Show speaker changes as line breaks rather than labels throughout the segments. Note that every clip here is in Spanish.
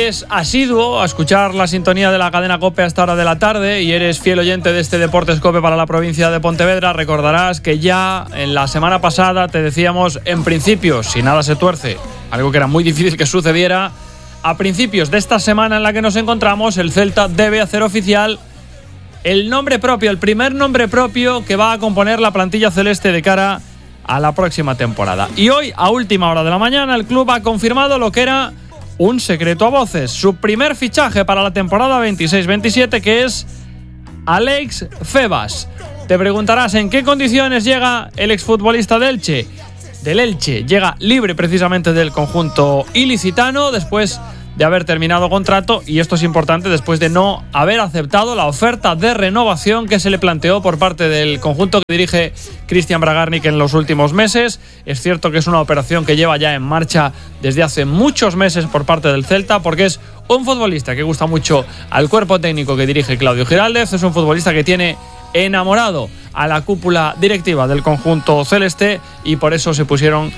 eres asiduo a escuchar la sintonía de la cadena COPE a esta hora de la tarde y eres fiel oyente de este Deportes COPE para la provincia de Pontevedra, recordarás que ya en la semana pasada te decíamos, en principio, si nada se tuerce, algo que era muy difícil que sucediera, a principios de esta semana en la que nos encontramos, el Celta debe hacer oficial el nombre propio, el primer nombre propio que va a componer la plantilla celeste de cara a la próxima temporada. Y hoy, a última hora de la mañana, el club ha confirmado lo que era un secreto a voces, su primer fichaje para la temporada 26-27, que es Alex Febas. Te preguntarás en qué condiciones llega el exfutbolista del Elche. Llega libre precisamente del conjunto ilicitano después de haber terminado contrato, y esto es importante, después de no haber aceptado la oferta de renovación que se le planteó por parte del conjunto que dirige Cristian Bragarnik en los últimos meses. Es cierto que es una operación que lleva ya en marcha desde hace muchos meses por parte del Celta, porque es un futbolista que gusta mucho al cuerpo técnico que dirige Claudio Giraldez, es un futbolista que tiene enamorado a la cúpula directiva del conjunto celeste, y por eso se pusieron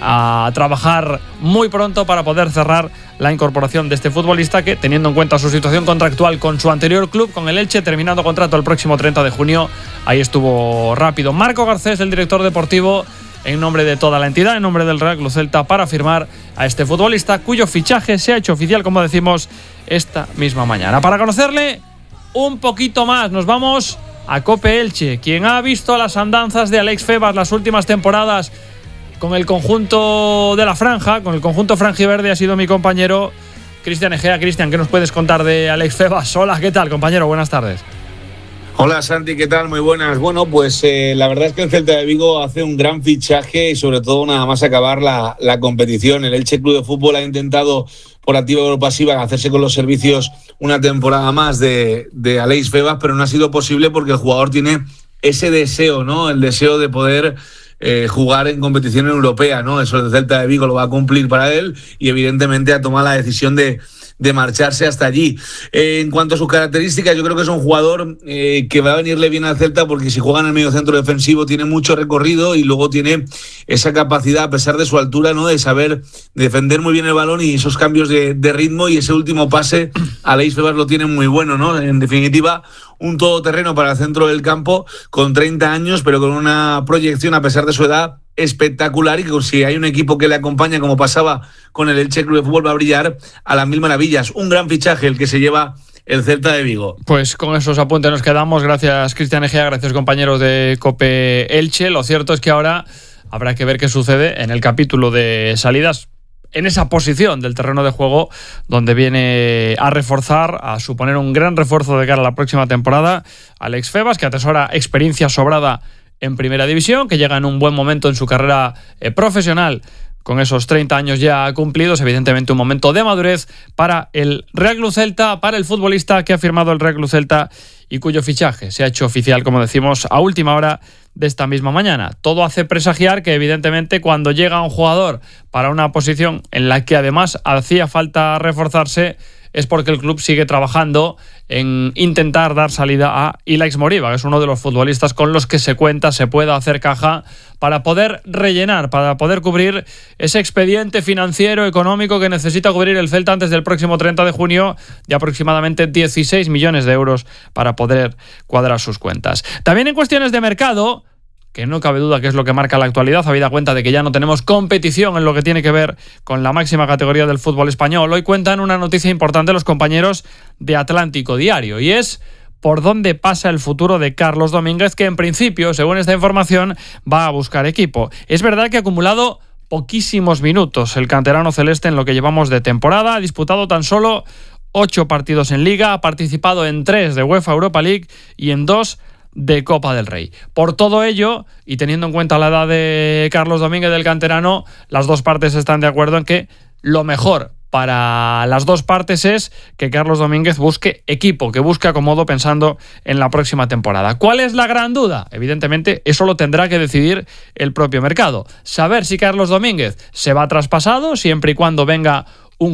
a trabajar muy pronto para poder cerrar la incorporación de este futbolista que, teniendo en cuenta su situación contractual con su anterior club, con el Elche, terminando contrato el próximo 30 de junio, ahí estuvo rápido. Marco Garcés, el director deportivo, en nombre de toda la entidad, en nombre del Real Club Celta, para firmar a este futbolista, cuyo fichaje se ha hecho oficial, como decimos, esta misma mañana. Para conocerle un poquito más, nos vamos a Cope Elche. Quien ha visto las andanzas de Alex Febas las últimas temporadas con el conjunto de la franja, con el conjunto franjiverde, ha sido mi compañero Cristian Egea. Cristian, ¿qué nos puedes contar de Alex Febas? Hola, ¿qué tal, compañero? Buenas tardes.
Hola, Santi, ¿qué tal? Muy buenas. Bueno, pues la verdad es que el Celta de Vigo hace un gran fichaje y sobre todo nada más acabar la competición. El Elche Club de Fútbol ha intentado por activa o por pasiva hacerse con los servicios una temporada más de Alex Febas, pero no ha sido posible porque el jugador tiene ese deseo, ¿no? El deseo de poder jugar en competición europea, ¿no? Eso el Celta de Vigo lo va a cumplir para él y evidentemente ha tomado la decisión de marcharse hasta allí. En cuanto a sus características, yo creo que es un jugador que va a venirle bien al Celta, porque si juega en el medio centro defensivo tiene mucho recorrido y luego tiene esa capacidad, a pesar de su altura, ¿no?, de saber defender muy bien el balón y esos cambios de ritmo, y ese último pase Alex Febas lo tiene muy bueno, ¿no? En definitiva, un todoterreno para el centro del campo, con 30 años, pero con una proyección, a pesar de su edad, espectacular, y que si hay un equipo que le acompaña, como pasaba con el Elche Club de Fútbol, va a brillar a las mil maravillas. Un gran fichaje el que se lleva el Celta de Vigo.
Pues con esos apuntes nos quedamos. Gracias, Cristian Egea, gracias, compañeros de COPE Elche. Lo cierto es que ahora habrá que ver qué sucede en el capítulo de salidas, en esa posición del terreno de juego donde viene a reforzar, a suponer un gran refuerzo de cara a la próxima temporada, Alex Febas, que atesora experiencia sobrada en primera división, que llega en un buen momento en su carrera profesional, con esos 30 años ya cumplidos, evidentemente un momento de madurez para el Real Club Celta, para el futbolista que ha firmado el Real Club Celta y cuyo fichaje se ha hecho oficial, como decimos, a última hora de esta misma mañana. Todo hace presagiar que evidentemente cuando llega un jugador para una posición en la que además hacía falta reforzarse, es porque el club sigue trabajando en intentar dar salida a Ilaix Moriba, que es uno de los futbolistas con los que se cuenta, se puede hacer caja para poder rellenar, para poder cubrir ese expediente financiero, económico que necesita cubrir el Celta antes del próximo 30 de junio, de aproximadamente 16 millones de euros para poder cuadrar sus cuentas. También en cuestiones de mercado, que no cabe duda que es lo que marca la actualidad, habida cuenta de que ya no tenemos competición en lo que tiene que ver con la máxima categoría del fútbol español. Hoy cuentan una noticia importante los compañeros de Atlántico Diario, y es por dónde pasa el futuro de Carlos Domínguez, que en principio, según esta información, va a buscar equipo. Es verdad que ha acumulado poquísimos minutos el canterano celeste en lo que llevamos de temporada, ha disputado tan solo 8 partidos en Liga, ha participado en 3 de UEFA Europa League y en 2 de Copa del Rey. Por todo ello, y teniendo en cuenta la edad de Carlos Domínguez, del canterano, las dos partes están de acuerdo en que lo mejor para las dos partes es que Carlos Domínguez busque equipo, que busque acomodo pensando en la próxima temporada. ¿Cuál es la gran duda? Evidentemente, eso lo tendrá que decidir el propio mercado. Saber si Carlos Domínguez se va traspasado, siempre y cuando venga un club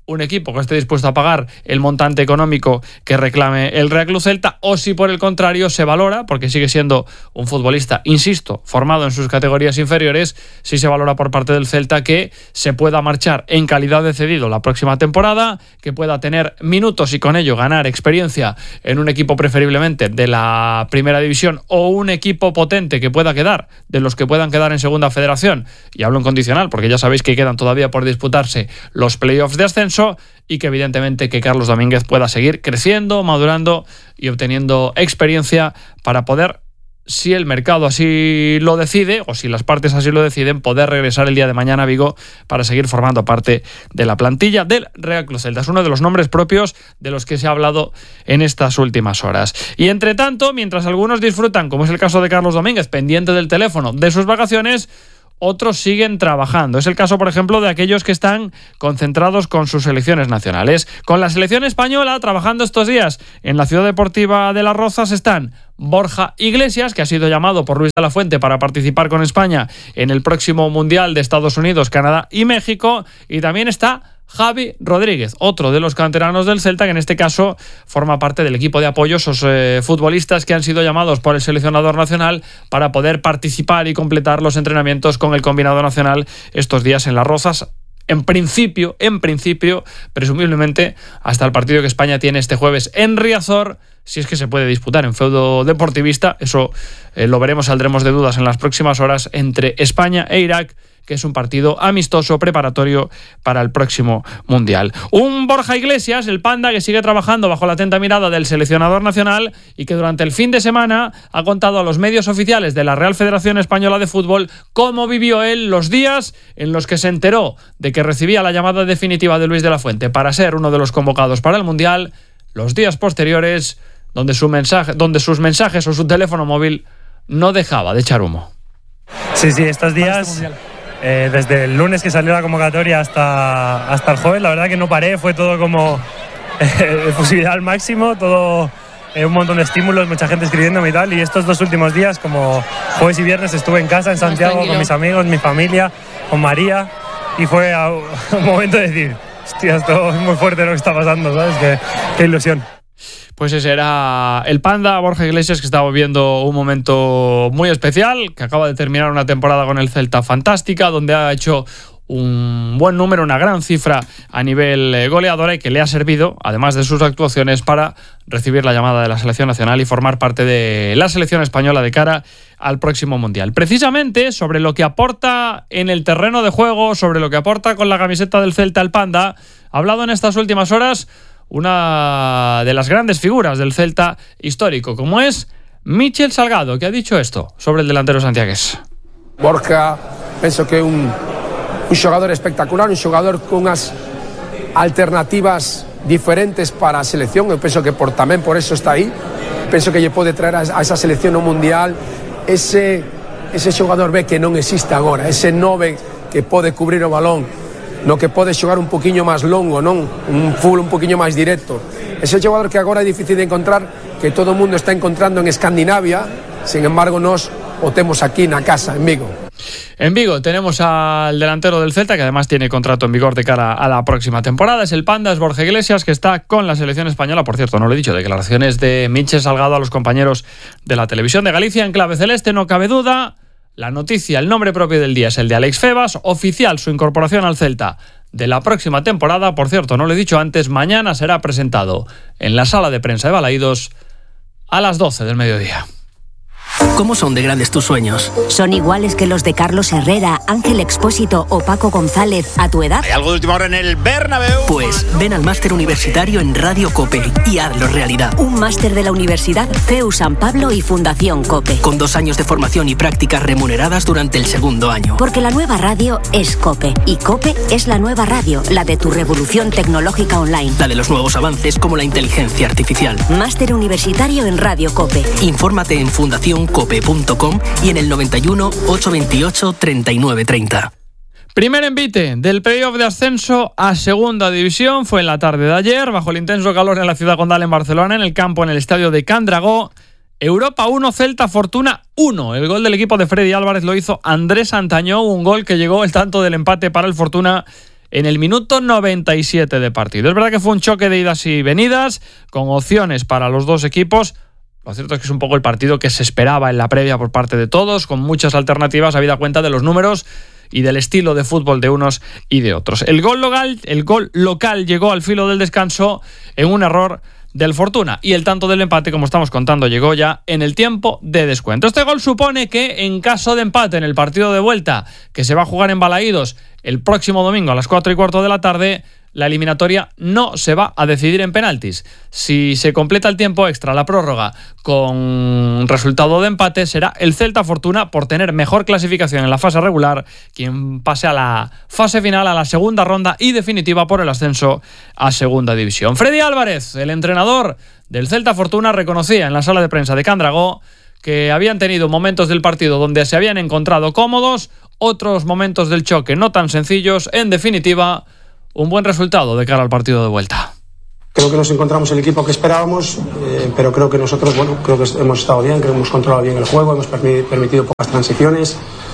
un equipo que esté dispuesto a pagar el montante económico que reclame el Real Club Celta, o si por el contrario se valora, porque sigue siendo un futbolista, insisto, formado en sus categorías inferiores, si se valora por parte del Celta que se pueda marchar en calidad de cedido la próxima temporada, que pueda tener minutos y con ello ganar experiencia en un equipo preferiblemente de la primera división o un equipo potente que pueda quedar, de los que puedan quedar en segunda federación, y hablo en condicional porque ya sabéis que quedan todavía por disputarse los playoffs de ascenso, y que evidentemente que Carlos Domínguez pueda seguir creciendo, madurando y obteniendo experiencia para poder, si el mercado así lo decide o si las partes así lo deciden, poder regresar el día de mañana a Vigo para seguir formando parte de la plantilla del Real Club Celta. Es uno de los nombres propios de los que se ha hablado en estas últimas horas. Y entre tanto, mientras algunos disfrutan, como es el caso de Carlos Domínguez, pendiente del teléfono de sus vacaciones, otros siguen trabajando. Es el caso, por ejemplo, de aquellos que están concentrados con sus selecciones nacionales. Con la selección española, trabajando estos días en la Ciudad Deportiva de Las Rozas, están Borja Iglesias, que ha sido llamado por Luis de la Fuente para participar con España en el próximo Mundial de Estados Unidos, Canadá y México, y también está Javi Rodríguez, otro de los canteranos del Celta, que en este caso forma parte del equipo de apoyo, esos futbolistas que han sido llamados por el seleccionador nacional para poder participar y completar los entrenamientos con el combinado nacional estos días en Las Rozas. En principio, presumiblemente, hasta el partido que España tiene este jueves en Riazor, si es que se puede disputar en feudo deportivista. Eso lo veremos, saldremos de dudas en las próximas horas, entre España e Irak, que es un partido amistoso preparatorio para el próximo Mundial. Un Borja Iglesias, el Panda, que sigue trabajando bajo la atenta mirada del seleccionador nacional y que durante el fin de semana ha contado a los medios oficiales de la Real Federación Española de Fútbol cómo vivió él los días en los que se enteró de que recibía la llamada definitiva de Luis de la Fuente para ser uno de los convocados para el Mundial, los días posteriores donde sus mensajes o su teléfono móvil no dejaba de echar humo.
Sí, estos días, desde el lunes que salió la convocatoria hasta el jueves, la verdad que no paré, fue todo como efusividad al máximo, todo un montón de estímulos, mucha gente escribiéndome y tal, y estos 2 últimos días, como jueves y viernes, estuve en casa en Santiago con mis amigos, mi familia, con María, y fue un momento de decir, hostia, esto es muy fuerte lo que está pasando, ¿sabes? Qué ilusión.
Pues ese era el Panda, Borja Iglesias, que estaba viviendo un momento muy especial, que acaba de terminar una temporada con el Celta fantástica, donde ha hecho un buen número, una gran cifra a nivel goleadora, y que le ha servido, además de sus actuaciones, para recibir la llamada de la selección nacional y formar parte de la selección española de cara al próximo Mundial. Precisamente sobre lo que aporta en el terreno de juego, sobre lo que aporta con la camiseta del Celta el Panda, ha hablado en estas últimas horas una de las grandes figuras del Celta histórico, como es Michel Salgado, que ha dicho esto sobre el delantero santiagués.
Borja, penso que un xogador espectacular, un xogador con unas alternativas diferentes para a selección. Eu penso que tamén por eso está aí. Penso que lle pode traer a esa selección no Mundial ese xogador B que non existe agora, ese 9 que pode cubrir o balón, no que pode xogar un poquinho máis longo, non? Un full un poquinho máis directo. Ese xogador que agora é difícil de encontrar, que todo o mundo está encontrando en Escandinavia, sin embargo nós o temos aquí na casa, en Vigo.
En Vigo tenemos al delantero del Celta, que además tiene contrato en vigor de cara a la próxima temporada. Es el Panda, es Borja Iglesias, que está con la selección española. Por cierto, no lo he dicho, declaraciones de Michel Salgado a los compañeros de la televisión de Galicia en clave celeste, no cabe duda. La noticia, el nombre propio del día es el de Alex Febas, oficial su incorporación al Celta de la próxima temporada. Por cierto, no lo he dicho antes, mañana será presentado en la sala de prensa de Balaídos a las 12 del mediodía.
¿Cómo son de grandes tus sueños?
¿Son iguales que los de Carlos Herrera, Ángel Expósito o Paco González a tu edad?
¿Hay algo de última hora en el Bernabéu?
Pues ven al máster universitario en Radio COPE y hazlo realidad.
Un máster de la Universidad CEU San Pablo y Fundación COPE.
Con 2 años de formación y prácticas remuneradas durante el 2º año.
Porque la nueva radio es COPE. Y COPE es la nueva radio, la de tu revolución tecnológica online.
La de los nuevos avances como la inteligencia artificial.
Máster universitario en Radio COPE.
Infórmate en fundacioncope.com y en el 91 828 3930.
Primer envite del playoff de ascenso a segunda división fue en la tarde de ayer, bajo el intenso calor en la ciudad condal en Barcelona, en el campo, en el estadio de Can Dragó. Europa 1, Celta Fortuna 1. El gol del equipo de Freddy Álvarez lo hizo Andrés Antañó, un gol que llegó el tanto del empate para el Fortuna en el minuto 97 de partido. Es verdad que fue un choque de idas y venidas, con opciones para los dos equipos. Lo cierto es que es un poco el partido que se esperaba en la previa por parte de todos, con muchas alternativas, habida cuenta de los números y del estilo de fútbol de unos y de otros. El gol local llegó al filo del descanso en un error del Fortuna, y el tanto del empate, como estamos contando, llegó ya en el tiempo de descuento. Este gol supone que en caso de empate en el partido de vuelta, que se va a jugar en Balaídos el próximo domingo a las 4:15 de la tarde, la eliminatoria no se va a decidir en penaltis. Si se completa el tiempo extra, la prórroga, con resultado de empate, será el Celta Fortuna, por tener mejor clasificación en la fase regular, quien pase a la fase final, a la segunda ronda y definitiva por el ascenso a segunda división. Freddy Álvarez, el entrenador del Celta Fortuna, reconocía en la sala de prensa de Can Dragó que habían tenido momentos del partido donde se habían encontrado cómodos, otros momentos del choque no tan sencillos. En definitiva, un buen resultado de cara al partido de vuelta.
Creo que nos encontramos el equipo que esperábamos, pero creo que nosotros, creo que hemos estado bien, creo que hemos controlado bien el juego, hemos permitido pocas transiciones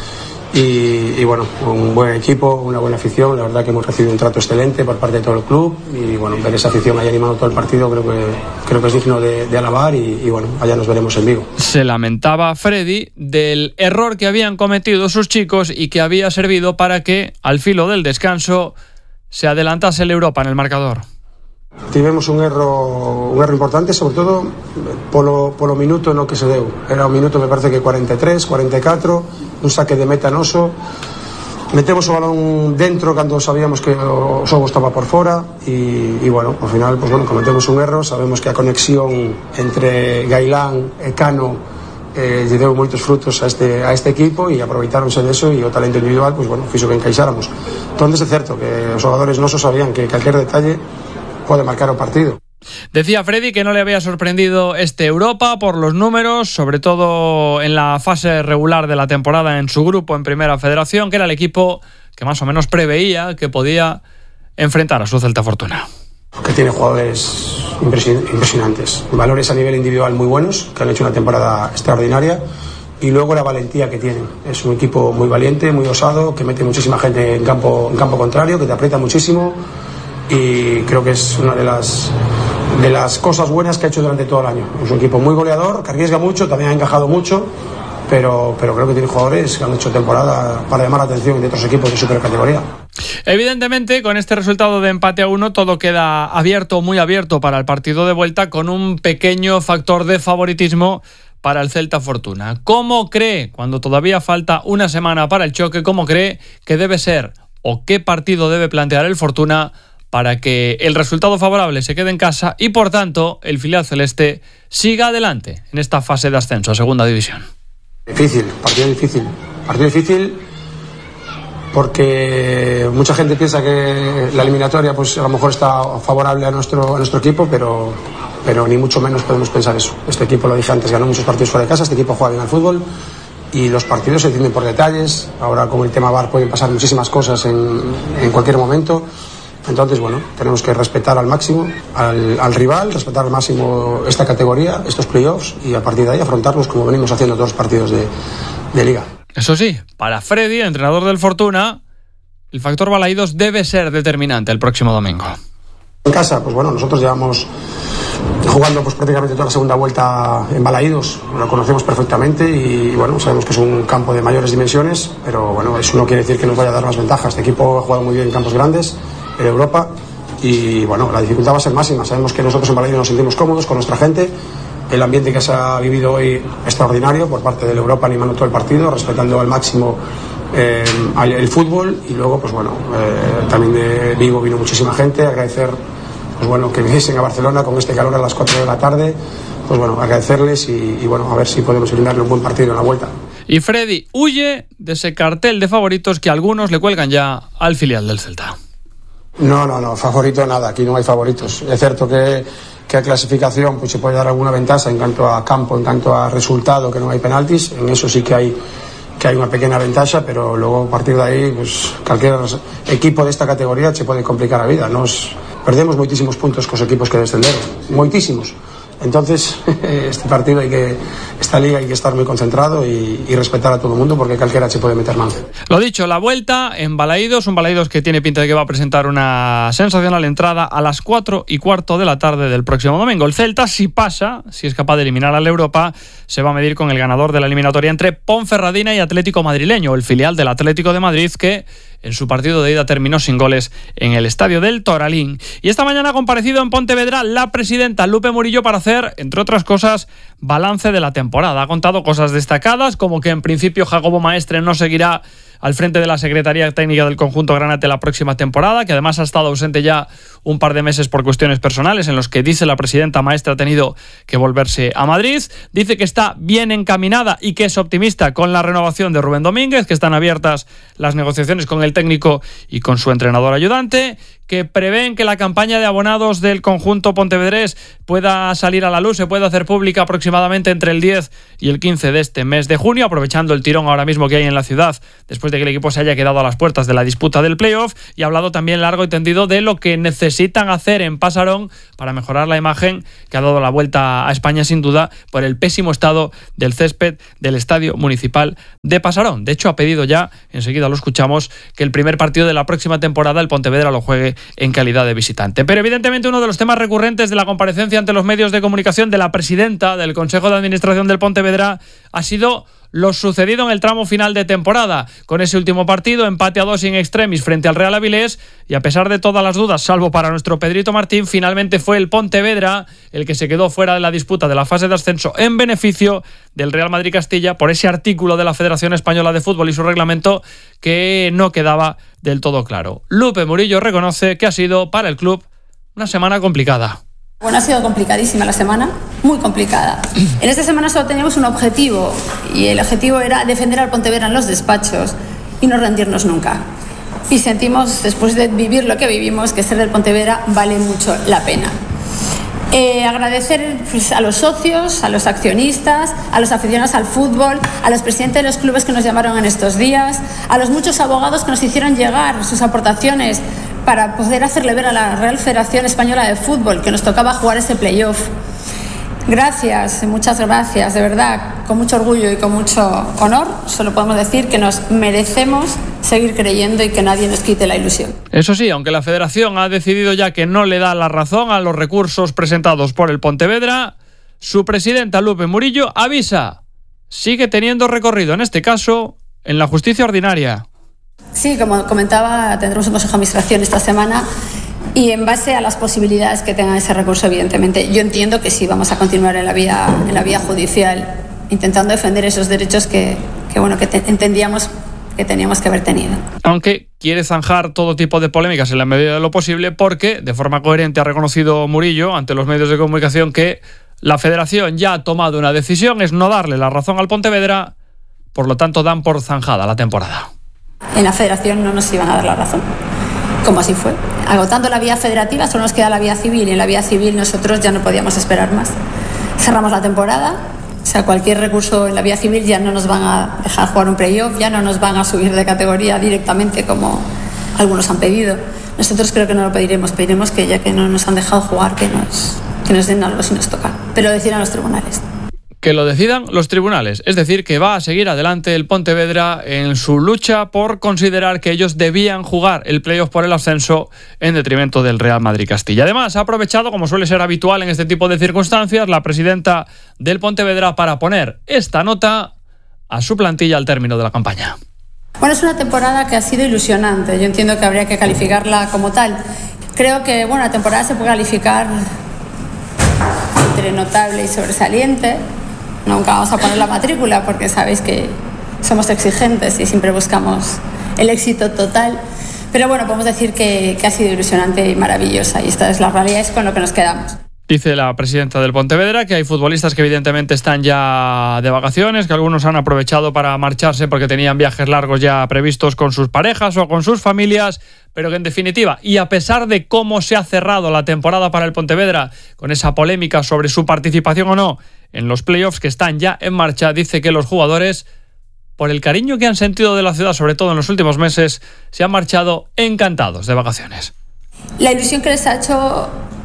y un buen equipo, una buena afición. La verdad que hemos recibido un trato excelente por parte de todo el club y ver esa afición ahí animando todo el partido creo que es digno de alabar y allá nos veremos en Vigo.
Se lamentaba Freddy del error que habían cometido sus chicos y que había servido para que al filo del descanso se adelantase el Europa en el marcador.
Tivemos un erro importante, sobre todo polo minuto no que se deu. Era un minuto, me parece que 43, 44, un saque de meta noso. Metemos o balón dentro cando sabíamos que o xogo estaba por fora e ao final cometemos un erro. Sabemos que a conexión entre Gailán e Cano lle deu moitos frutos a este equipo e aproveitáronse deso e o talento individual fixo que encaixáramos. Entonces é certo que os xogadores nosos sabían que calquer detalle pode marcar o partido.
Decía Freddy que no le había sorprendido este Europa por los números, sobre todo en la fase regular de la temporada en su grupo en Primera Federación, que era el equipo que más o menos preveía que podía enfrentar a su Celta Fortuna.
Que tiene jugadores impresionantes, valores a nivel individual muy buenos, que han hecho una temporada extraordinaria, y luego la valentía que tienen. Es un equipo muy valiente, muy osado, que mete muchísima gente en campo contrario, que te aprieta muchísimo, y creo que es una de las cosas buenas que ha hecho durante todo el año. Es un equipo muy goleador, que arriesga mucho, también ha encajado mucho, pero creo que tiene jugadores que han hecho temporada para llamar la atención de otros equipos de supercategoría.
Evidentemente, con este resultado de empate a 1, todo queda abierto, muy abierto para el partido de vuelta, con un pequeño factor de favoritismo para el Celta Fortuna. ¿Cómo cree, cuando todavía falta una semana para el choque, cómo cree que debe ser o qué partido debe plantear el Fortuna para que el resultado favorable se quede en casa y, por tanto, el filial celeste siga adelante en esta fase de ascenso a segunda división?
Partido difícil porque mucha gente piensa que la eliminatoria a lo mejor está favorable a nuestro equipo, pero ni mucho menos podemos pensar eso. Este equipo, lo dije antes, ganó muchos partidos fuera de casa, este equipo juega bien al fútbol y los partidos se deciden por detalles. Ahora, con el tema VAR, pueden pasar muchísimas cosas en cualquier momento. Entonces, tenemos que respetar al máximo al rival, respetar al máximo esta categoría, estos playoffs, y a partir de ahí afrontarlos como venimos haciendo todos los partidos de Liga.
Eso sí, para Freddy, entrenador del Fortuna, el factor Balaídos debe ser determinante el próximo domingo.
En casa, nosotros llevamos jugando prácticamente toda la segunda vuelta en Balaídos, lo conocemos perfectamente y sabemos que es un campo de mayores dimensiones, pero eso no quiere decir que nos vaya a dar más ventajas. Este equipo ha jugado muy bien en campos grandes en Europa y la dificultad va a ser máxima. Sabemos que nosotros en Balaídos nos sentimos cómodos con nuestra gente, el ambiente que se ha vivido hoy extraordinario por parte del Europa, animando todo el partido, respetando al máximo el fútbol, y luego también de Vigo vino muchísima gente. Agradecer que viniesen a Barcelona con este calor a las 4 de la tarde, agradecerles y a ver si podemos brindarle un buen partido en la vuelta.
Y Freddy huye de ese cartel de favoritos que algunos le cuelgan ya al filial del Celta.
No, favorito nada, aquí no hay favoritos. Es cierto que a clasificación se puede dar alguna ventaja en cuanto a campo, en cuanto a resultado, que no hay penaltis, en eso sí que hay una pequeña ventaja, pero luego a partir de ahí cualquier equipo de esta categoría se puede complicar la vida. Perdemos muchísimos puntos con los equipos que descenderon, muchísimos. Entonces este partido hay que estar esta liga hay que estar muy concentrado y respetar a todo el mundo porque cualquiera se puede meter mano.
Lo dicho, la vuelta en Balaídos, un Balaídos que tiene pinta de que va a presentar una sensacional entrada a las 4:15 de la tarde del próximo domingo. El Celta, si pasa, si es capaz de eliminar al Europa, se va a medir con el ganador de la eliminatoria entre Ponferradina y Atlético Madrileño, el filial del Atlético de Madrid que en su partido de ida terminó sin goles en el estadio del Toralín. Y esta mañana ha comparecido en Pontevedra la presidenta Lupe Murillo para hacer, entre otras cosas, balance de la temporada. Ha contado cosas destacadas, como que en principio Jacobo Maestre no seguirá al frente de la Secretaría Técnica del conjunto granate la próxima temporada, que además ha estado ausente ya un par de meses por cuestiones personales, en los que dice la presidenta Maestre ha tenido que volverse a Madrid. Dice que está bien encaminada y que es optimista con la renovación de Rubén Domínguez, que están abiertas las negociaciones con el técnico y con su entrenador ayudante, que prevén que la campaña de abonados del conjunto pontevedrés pueda salir a la luz, se puede hacer pública aproximadamente entre el 10 y el 15 de este mes de junio, aprovechando el tirón ahora mismo que hay en la ciudad, después de que el equipo se haya quedado a las puertas de la disputa del playoff, y ha hablado también largo y tendido de lo que necesitan hacer en Pasarón para mejorar la imagen que ha dado la vuelta a España sin duda por el pésimo estado del césped del Estadio Municipal de Pasarón. De hecho, ha pedido ya, enseguida lo escuchamos, que el primer partido de la próxima temporada el Pontevedra lo juegue en calidad de visitante. Pero evidentemente uno de los temas recurrentes de la comparecencia ante los medios de comunicación de la presidenta del Consejo de Administración del Pontevedra ha sido lo sucedido en el tramo final de temporada, con ese último partido, empate a 2 in extremis frente al Real Avilés, y a pesar de todas las dudas, salvo para nuestro Pedrito Martín, finalmente fue el Pontevedra el que se quedó fuera de la disputa de la fase de ascenso en beneficio del Real Madrid Castilla por ese artículo de la Federación Española de Fútbol y su reglamento que no quedaba del todo claro. Lupe Murillo reconoce que ha sido para el club una semana complicada.
Bueno, ha sido complicadísima la semana, muy complicada. En esta semana solo teníamos un objetivo, y el objetivo era defender al Pontevedra en los despachos y no rendirnos nunca. Y sentimos, después de vivir lo que vivimos, que ser del Pontevedra vale mucho la pena. Agradecer a los socios, a los accionistas, a los aficionados al fútbol, a los presidentes de los clubes que nos llamaron en estos días, a los muchos abogados que nos hicieron llegar sus aportaciones para poder hacerle ver a la Real Federación Española de Fútbol que nos tocaba jugar ese playoff. Gracias, muchas gracias, de verdad, con mucho orgullo y con mucho honor, solo podemos decir que nos merecemos seguir creyendo y que nadie nos quite la ilusión.
Eso sí, aunque la Federación ha decidido ya que no le da la razón a los recursos presentados por el Pontevedra, su presidenta Lupe Murillo avisa, sigue teniendo recorrido, en este caso, en la justicia ordinaria.
Sí, como comentaba, tendremos un consejo de administración esta semana y en base a las posibilidades que tenga ese recurso, evidentemente, yo entiendo que sí vamos a continuar en la vía judicial intentando defender esos derechos que entendíamos que teníamos que haber tenido.
Aunque quiere zanjar todo tipo de polémicas en la medida de lo posible porque, de forma coherente, ha reconocido Murillo ante los medios de comunicación que la Federación ya ha tomado una decisión, es no darle la razón al Pontevedra, por lo tanto dan por zanjada la temporada.
En la Federación no nos iban a dar la razón, como así fue. Agotando la vía federativa solo nos queda la vía civil y en la vía civil nosotros ya no podíamos esperar más. Cerramos la temporada, o sea, cualquier recurso en la vía civil ya no nos van a dejar jugar un playoff, ya no nos van a subir de categoría directamente como algunos han pedido. Nosotros creo que no lo pediremos que ya que no nos han dejado jugar, que nos den algo si nos toca, pero decidan los tribunales.
Que lo decidan los tribunales, es decir, que va a seguir adelante el Pontevedra en su lucha por considerar que ellos debían jugar el playoff por el ascenso en detrimento del Real Madrid Castilla. Además, ha aprovechado, como suele ser habitual en este tipo de circunstancias, la presidenta del Pontevedra para poner esta nota a su plantilla al término de la campaña.
Bueno, es una temporada que ha sido ilusionante, yo entiendo que habría que calificarla como tal. Creo que la temporada se puede calificar entre notable y sobresaliente. Nunca vamos a poner la matrícula porque sabéis que somos exigentes y siempre buscamos el éxito total. Pero bueno, podemos decir que ha sido ilusionante y maravillosa y esta es la realidad, es con lo que nos quedamos.
Dice la presidenta del Pontevedra que hay futbolistas que evidentemente están ya de vacaciones, que algunos han aprovechado para marcharse porque tenían viajes largos ya previstos con sus parejas o con sus familias, pero que en definitiva, y a pesar de cómo se ha cerrado la temporada para el Pontevedra, con esa polémica sobre su participación o no en los playoffs que están ya en marcha, dice que los jugadores, por el cariño que han sentido de la ciudad, sobre todo en los últimos meses, se han marchado encantados de vacaciones.
La ilusión que les ha hecho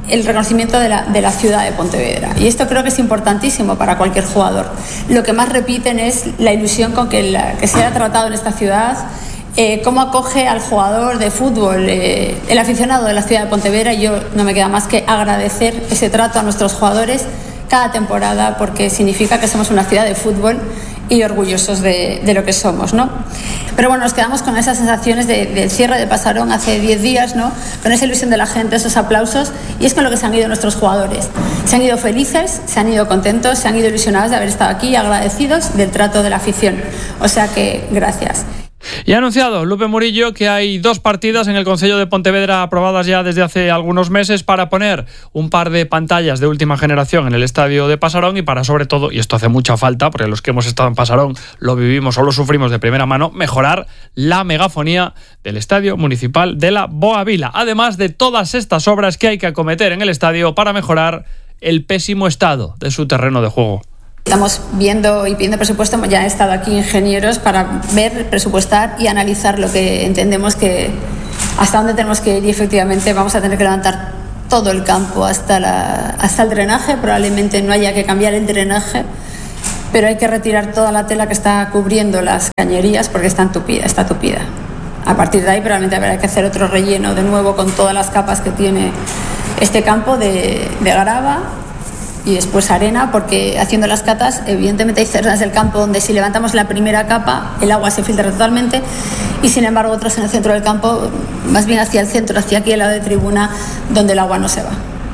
el reconocimiento de la ciudad de Pontevedra. Y esto creo que es importantísimo para cualquier jugador. Lo que más repiten es la ilusión con que se ha tratado en esta ciudad, cómo acoge al jugador de fútbol, el aficionado de la ciudad de Pontevedra. Y yo no me queda más que agradecer ese trato a nuestros jugadores cada temporada, porque significa que somos una ciudad de fútbol y orgullosos de lo que somos, ¿no? Pero bueno, nos quedamos con esas sensaciones del cierre de Pasarón hace 10 días, ¿no? Con esa ilusión de la gente, esos aplausos, y es con lo que se han ido nuestros jugadores. Se han ido felices, se han ido contentos, se han ido ilusionados de haber estado aquí y agradecidos del trato de la afición. O sea que gracias.
Y ha anunciado Lupe Murillo que hay 2 partidas en el Concello de Pontevedra aprobadas ya desde hace algunos meses para poner un par de pantallas de última generación en el estadio de Pasarón y para, sobre todo, y esto hace mucha falta porque los que hemos estado en Pasarón lo vivimos o lo sufrimos de primera mano, mejorar la megafonía del estadio municipal de la Boavila, además de todas estas obras que hay que acometer en el estadio para mejorar el pésimo estado de su terreno de juego.
Estamos viendo y pidiendo presupuesto, ya han estado aquí ingenieros para ver, presupuestar y analizar lo que entendemos que hasta dónde tenemos que ir, y efectivamente vamos a tener que levantar todo el campo hasta el drenaje. Probablemente no haya que cambiar el drenaje, pero hay que retirar toda la tela que está cubriendo las cañerías porque está tupida. A partir de ahí probablemente habrá que hacer otro relleno de nuevo con todas las capas que tiene este campo de grava y después arena, porque haciendo las catas evidentemente hay zonas del campo donde si levantamos la primera capa el agua se filtra totalmente, y sin embargo otras en el centro del campo, más bien hacia el centro, hacia aquí al lado de tribuna, donde el agua no se va.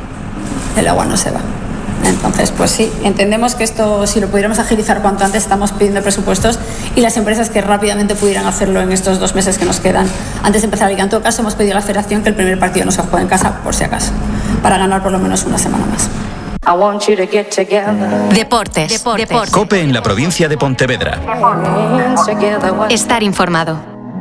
Entonces, pues sí, entendemos que esto, si lo pudiéramos agilizar cuanto antes, estamos pidiendo presupuestos y las empresas que rápidamente pudieran hacerlo en estos 2 meses que nos quedan antes de empezar la liga. En todo caso, hemos pedido a la Federación que el primer partido no se juegue en casa, por si acaso, para ganar por lo menos una semana más.
Deportes. COPE en la provincia de Pontevedra.
Estar informado.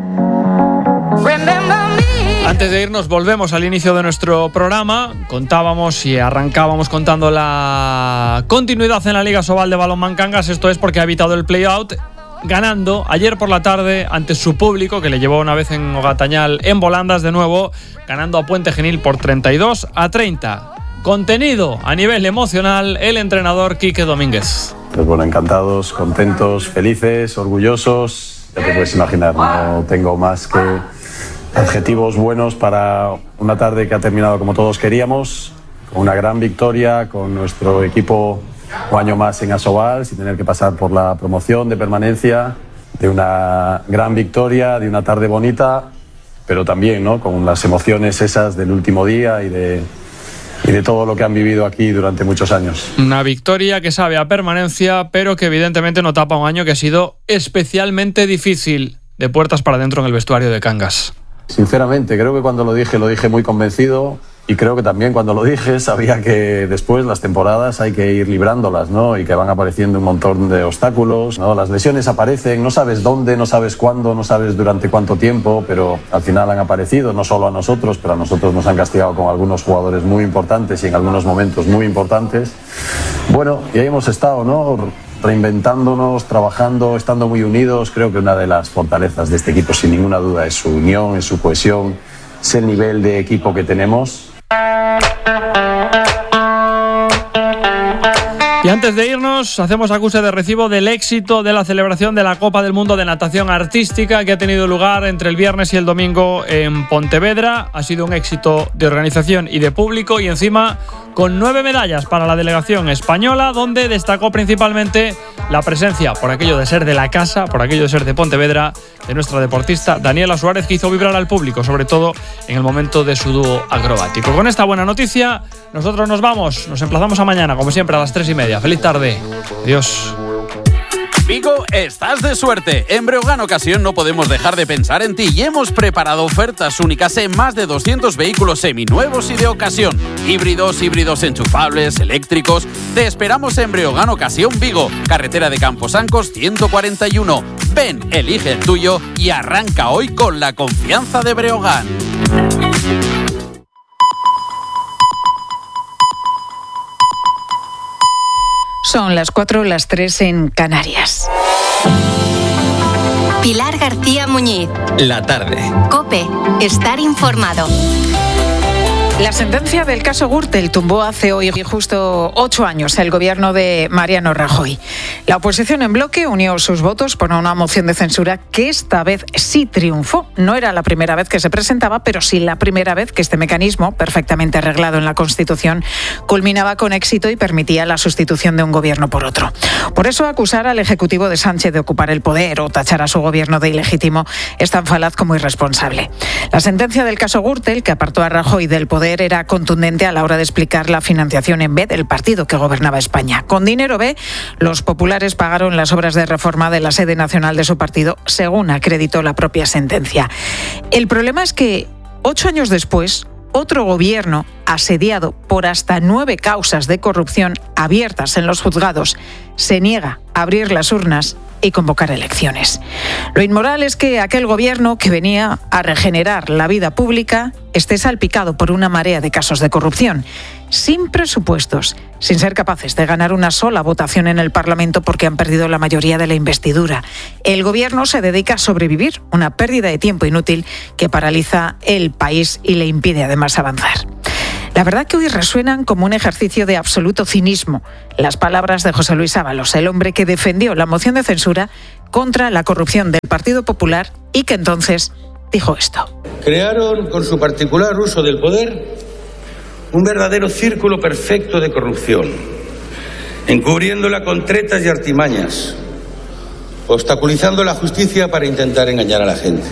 Antes de irnos, volvemos al inicio de nuestro programa. Contábamos y arrancábamos contando la continuidad en la Liga Sobal de Balonmán Cangas. Esto es porque ha evitado el play-out, ganando ayer por la tarde ante su público, que le llevó una vez en Ogatañal en volandas de nuevo, ganando a Puente Genil por 32-30. Contenido a nivel emocional, el entrenador Quique Domínguez.
Pues bueno, encantados, contentos, felices, orgullosos. Ya te puedes imaginar, no tengo más que adjetivos buenos para una tarde que ha terminado como todos queríamos, con una gran victoria, con nuestro equipo un año más en Asobal, sin tener que pasar por la promoción de permanencia, de una gran victoria, de una tarde bonita, pero también, ¿no?, con las emociones esas del último día y de todo lo que han vivido aquí durante muchos años.
Una victoria que sabe a permanencia, pero que evidentemente no tapa un año que ha sido especialmente difícil de puertas para adentro en el vestuario de Cangas.
Sinceramente, creo que cuando lo dije muy convencido, y creo que también cuando lo dije sabía que después las temporadas hay que ir librándolas, ¿no? Y que van apareciendo un montón de obstáculos, ¿no? Las lesiones aparecen, no sabes dónde, no sabes cuándo, no sabes durante cuánto tiempo, pero al final han aparecido, no solo a nosotros, pero a nosotros nos han castigado con algunos jugadores muy importantes y en algunos momentos muy importantes. Bueno, y ahí hemos estado, ¿no?, reinventándonos, trabajando, estando muy unidos. Creo que una de las fortalezas de este equipo, sin ninguna duda, es su unión, es su cohesión, es el nivel de equipo que tenemos.
Y antes de irnos, hacemos acuse de recibo del éxito de la celebración de la Copa del Mundo de Natación Artística que ha tenido lugar entre el viernes y el domingo en Pontevedra. Ha sido un éxito de organización y de público, y encima con 9 medallas para la delegación española, donde destacó principalmente la presencia, por aquello de ser de la casa, por aquello de ser de Pontevedra, de nuestra deportista Daniela Suárez, que hizo vibrar al público, sobre todo en el momento de su dúo acrobático. Con esta buena noticia, nosotros nos vamos, nos emplazamos a mañana, como siempre, a las 3:30. Feliz tarde. Adiós.
Vigo, estás de suerte. En Breogán Ocasión no podemos dejar de pensar en ti y hemos preparado ofertas únicas en más de 200 vehículos seminuevos y de ocasión. Híbridos enchufables, eléctricos. Te esperamos en Breogán Ocasión Vigo, carretera de Camposancos 141. Ven, elige el tuyo y arranca hoy con la confianza de Breogán.
Son las 4, las 3 en Canarias.
Pilar García Muñiz. La tarde.
COPE. Estar informado. La sentencia del caso Gürtel tumbó hace hoy justo 8 años el gobierno de Mariano Rajoy. La oposición en bloque unió sus votos por una moción de censura que esta vez sí triunfó. No era la primera vez que se presentaba, pero sí la primera vez que este mecanismo, perfectamente arreglado en la Constitución, culminaba con éxito y permitía la sustitución de un gobierno por otro. Por eso acusar al Ejecutivo de Sánchez de ocupar el poder o tachar a su gobierno de ilegítimo es tan falaz como irresponsable. La sentencia del caso Gürtel, que apartó a Rajoy del poder, era contundente a la hora de explicar la financiación en B del partido que gobernaba España. Con dinero B, los populares pagaron las obras de reforma de la sede nacional de su partido, según acreditó la propia sentencia. El problema es que 8 años después, otro gobierno, asediado por hasta 9 causas de corrupción abiertas en los juzgados, se niega a abrir las urnas y convocar elecciones. Lo inmoral es que aquel gobierno que venía a regenerar la vida pública esté salpicado por una marea de casos de corrupción, sin presupuestos, sin ser capaces de ganar una sola votación en el Parlamento porque han perdido la mayoría de la investidura. El gobierno se dedica a sobrevivir, una pérdida de tiempo inútil que paraliza el país y le impide además avanzar. La verdad que hoy resuenan como un ejercicio de absoluto cinismo las palabras de José Luis Ábalos, el hombre que defendió la moción de censura contra la corrupción del Partido Popular y que entonces dijo esto.
Crearon, con su particular uso del poder, un verdadero círculo perfecto de corrupción, encubriéndola con tretas y artimañas, obstaculizando la justicia para intentar engañar a la gente.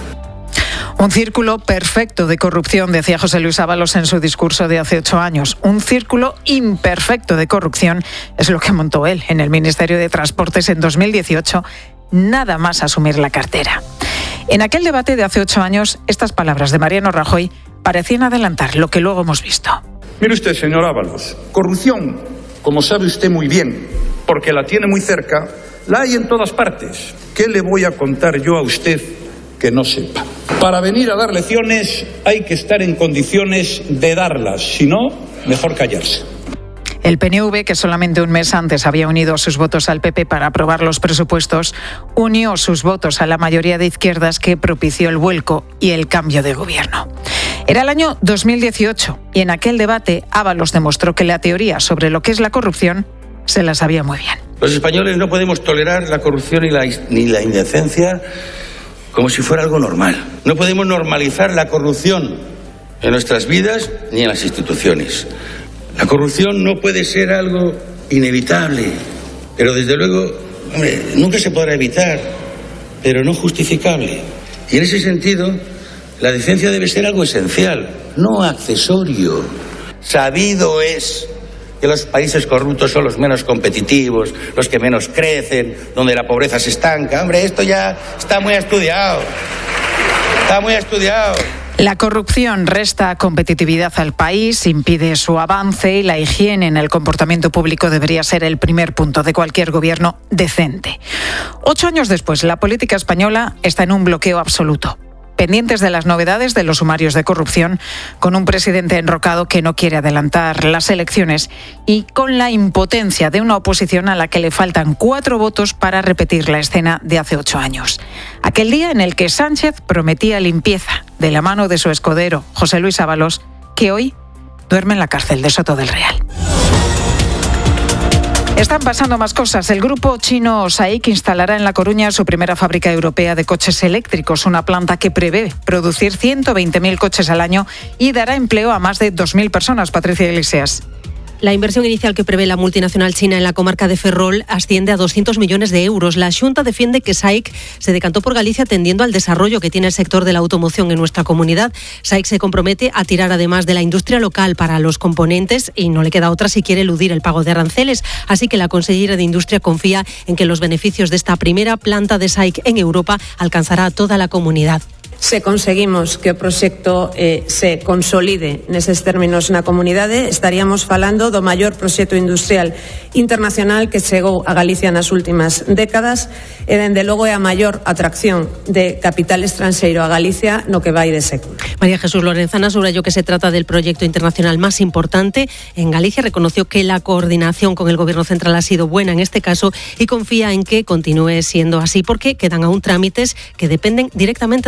Un círculo perfecto de corrupción, decía José Luis Ábalos en su discurso de hace 8 años. Un círculo imperfecto de corrupción es lo que montó él en el Ministerio de Transportes en 2018, nada más asumir la cartera. En aquel debate de hace 8 años, estas palabras de Mariano Rajoy parecían adelantar lo que luego hemos visto.
Mire usted, señor Ábalos, corrupción, como sabe usted muy bien, porque la tiene muy cerca, la hay en todas partes. ¿Qué le voy a contar yo a usted que no sepa? Para venir a dar lecciones hay que estar en condiciones de darlas, si no, mejor callarse.
El PNV, que solamente un mes antes había unido sus votos al PP para aprobar los presupuestos, unió sus votos a la mayoría de izquierdas que propició el vuelco y el cambio de gobierno. Era el año 2018 y en aquel debate Ábalos demostró que la teoría sobre lo que es la corrupción se la sabía muy bien.
Los españoles no podemos tolerar la corrupción ni la indecencia como si fuera algo normal. No podemos normalizar la corrupción en nuestras vidas ni en las instituciones. La corrupción no puede ser algo inevitable, pero desde luego, nunca se podrá evitar, pero no justificable. Y en ese sentido, la decencia debe ser algo esencial, no accesorio. Sabido es que los países corruptos son los menos competitivos, los que menos crecen, donde la pobreza se estanca. Hombre, esto ya está muy estudiado. Está muy estudiado.
La corrupción resta competitividad al país, impide su avance y la higiene en el comportamiento público debería ser el primer punto de cualquier gobierno decente. 8 años después, la política española está en un bloqueo absoluto. Pendientes de las novedades de los sumarios de corrupción, con un presidente enrocado que no quiere adelantar las elecciones y con la impotencia de una oposición a la que le faltan 4 votos para repetir la escena de hace 8 años. Aquel día en el que Sánchez prometía limpieza de la mano de su escudero, José Luis Ábalos, que hoy duerme en la cárcel de Soto del Real. Están pasando más cosas. El grupo chino SAIC instalará en La Coruña su primera fábrica europea de coches eléctricos, una planta que prevé producir 120.000 coches al año y dará empleo a más de 2.000 personas. Patricia Iglesias.
La inversión inicial que prevé la multinacional china en la comarca de Ferrol asciende a 200 millones de euros. La Xunta defiende que SAIC se decantó por Galicia atendiendo al desarrollo que tiene el sector de la automoción en nuestra comunidad. SAIC se compromete a tirar además de la industria local para los componentes y no le queda otra si quiere eludir el pago de aranceles. Así que la consellera de Industria confía en que los beneficios de esta primera planta de SAIC en Europa alcanzará a toda la comunidad.
Se conseguimos que o proxecto se consolide neses términos na comunidade, estaríamos falando do maior proxecto industrial internacional que chegou a Galicia nas últimas décadas e, dende logo, é a maior atracción de capital estranxeiro a Galicia no que vai de século.
María Jesús Lorenzana subrayó que se trata del proyecto internacional más importante en Galicia. Reconoció que la coordinación con el Gobierno central ha sido buena en este caso y confía en que continúe siendo así porque quedan aún trámites que dependen directamente del Consejo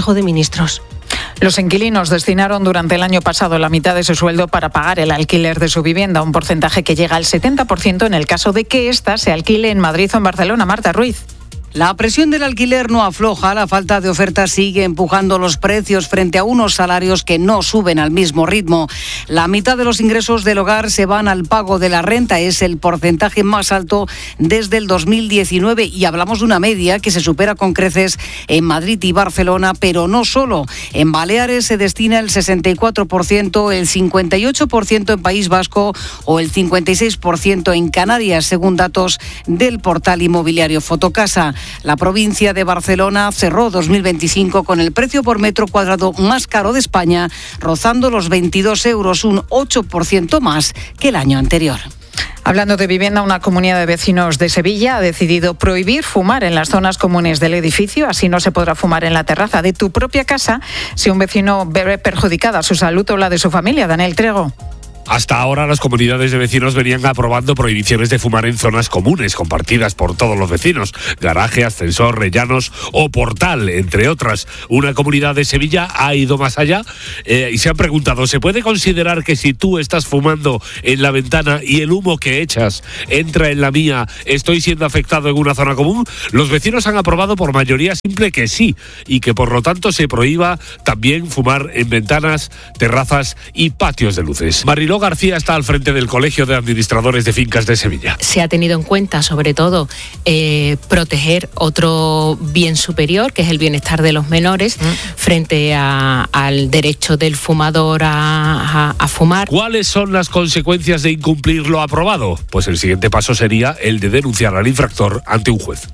Consejo de Ministros.
Los inquilinos destinaron durante el año pasado la mitad de su sueldo para pagar el alquiler de su vivienda, un porcentaje que llega al 70% en el caso de que ésta se alquile en Madrid o en Barcelona. Marta Ruiz.
La presión del alquiler no afloja, la falta de oferta sigue empujando los precios frente a unos salarios que no suben al mismo ritmo. La mitad de los ingresos del hogar se van al pago de la renta, es el porcentaje más alto desde el 2019 y hablamos de una media que se supera con creces en Madrid y Barcelona, pero no solo. En Baleares se destina el 64%, el 58% en País Vasco o el 56% en Canarias, según datos del portal inmobiliario Fotocasa. La provincia de Barcelona cerró 2025 con el precio por metro cuadrado más caro de España, rozando los 22 euros, un 8% más que el año anterior.
Hablando de vivienda, una comunidad de vecinos de Sevilla ha decidido prohibir fumar en las zonas comunes del edificio. Así no se podrá fumar en la terraza de tu propia casa si un vecino ve perjudicada su salud o la de su familia. Daniel Trego.
Hasta ahora las comunidades de vecinos venían aprobando prohibiciones de fumar en zonas comunes compartidas por todos los vecinos, garaje, ascensor, rellanos o portal, entre otras. Una comunidad de Sevilla ha ido más allá y se han preguntado, ¿se puede considerar que si tú estás fumando en la ventana y el humo que echas entra en la mía, estoy siendo afectado en una zona común? Los vecinos han aprobado por mayoría simple que sí y que por lo tanto se prohíba también fumar en ventanas, terrazas y patios de luces. Mariló García está al frente del Colegio de Administradores de Fincas de Sevilla.
Se ha tenido en cuenta, sobre todo, proteger otro bien superior, que es el bienestar de los menores, frente al derecho del fumador a fumar.
¿Cuáles son las consecuencias de incumplir lo aprobado? Pues el siguiente paso sería el de denunciar al infractor ante un juez.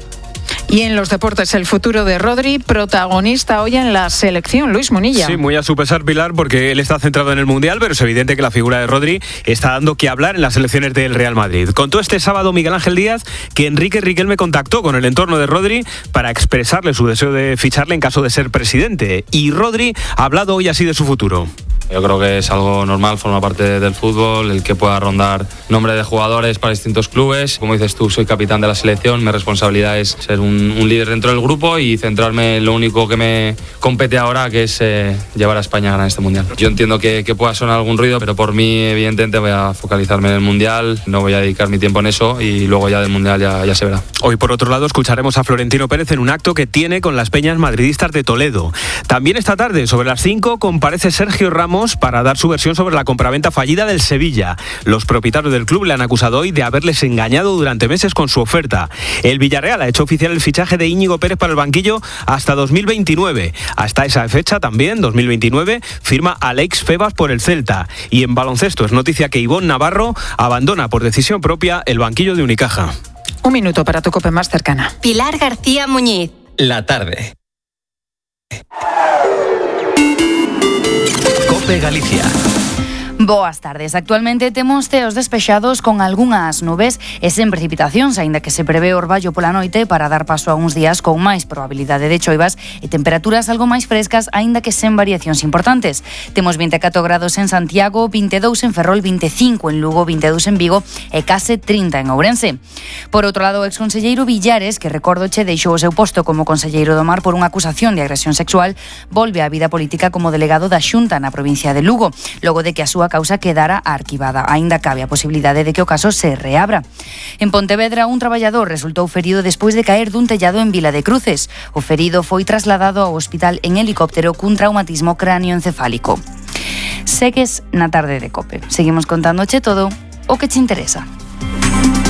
Y en los deportes, el futuro de Rodri, protagonista hoy en la selección. Luis Munilla.
Sí, muy a su pesar, Pilar, porque él está centrado en el Mundial, pero es evidente que la figura de Rodri está dando que hablar en las selecciones del Real Madrid. Contó este sábado Miguel Ángel Díaz que Enrique Riquelme contactó con el entorno de Rodri para expresarle su deseo de ficharle en caso de ser presidente. Y Rodri ha hablado hoy así de su futuro.
Yo creo que es algo normal, forma parte del fútbol, el que pueda rondar nombre de jugadores para distintos clubes. Como dices tú, soy capitán de la selección, mi responsabilidad es ser un líder dentro del grupo y centrarme en lo único que me compete ahora, que es llevar a España a ganar este Mundial. Yo entiendo que pueda sonar algún ruido, pero por mí evidentemente voy a focalizarme en el Mundial, no voy a dedicar mi tiempo en eso y luego ya del Mundial ya se verá.
Hoy, por otro lado, escucharemos a Florentino Pérez en un acto que tiene con las peñas madridistas de Toledo. También esta tarde, sobre las 5, comparece Sergio Ramos para dar su versión sobre la compraventa fallida del Sevilla. Los propietarios del club le han acusado hoy de haberles engañado durante meses con su oferta. El Villarreal ha hecho oficial el fichaje de Íñigo Pérez para el banquillo hasta 2029. Hasta esa fecha también, 2029, firma Alex Febas por el Celta. Y en baloncesto es noticia que Ivonne Navarro abandona por decisión propia el banquillo de Unicaja.
Un minuto para tu COPE más cercana.
Pilar García Muñiz.
La tarde. COPE Galicia.
Boas tardes. Actualmente temos ceos despexados con algunhas nubes e sen precipitacións, aínda que se prevé orballo pola noite para dar paso a uns días con máis probabilidade de choivas e temperaturas algo máis frescas, aínda que sen variacións importantes. Temos 24 grados en Santiago, 22 en Ferrol, 25 en Lugo, 22 en Vigo e case 30 en Ourense. Por outro lado, o exconselleiro Villares, que recordoche deixou o seu posto como conselleiro do Mar por unha acusación de agresión sexual, volve á vida política como delegado da Xunta na provincia de Lugo, logo de que a súa causa quedara arquivada. Aínda cabe a posibilidade de que o caso se reabra. En Pontevedra, un traballador resultou ferido despois de caer dun tellado en Vila de Cruces. O ferido foi trasladado ao hospital en helicóptero cun traumatismo cráneoencefálico. Segues na tarde de COPE. Seguimos contándoche todo o que te interesa.